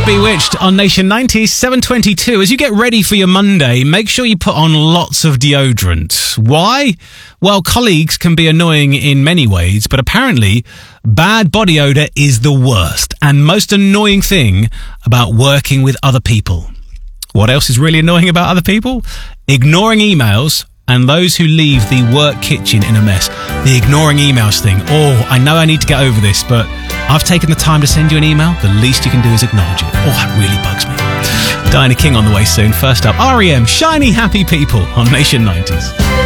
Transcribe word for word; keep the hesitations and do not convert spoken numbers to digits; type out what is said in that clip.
Bewitched on Nation nineties, seven twenty-two. As you get ready for your Monday, make sure you put on lots of deodorant. Why? Well, colleagues can be annoying in many ways, but apparently bad body odour is the worst and most annoying thing about working with other people. What else is really annoying about other people? Ignoring emails and those who leave the work kitchen in a mess. The ignoring emails thing. Oh, I know I need to get over this, but I've taken the time to send you an email. The least you can do is acknowledge it. Oh, that really bugs me. Diana King on the way soon. First up, R E M, Shiny Happy People on Nation nineties.